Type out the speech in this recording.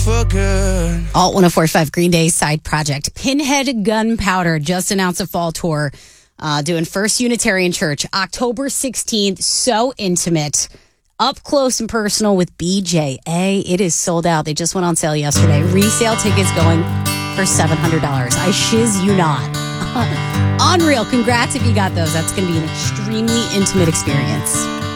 for good. Alt 104.5 Green Day side project. Pinhead Gunpowder just announced a fall tour doing First Unitarian Church October 16th. So intimate. Up close and personal with BJA. It is sold out. They just went on sale yesterday. Resale tickets going for $700. I shiz you not. Unreal. Congrats if you got those. That's going to be an extremely intimate experience.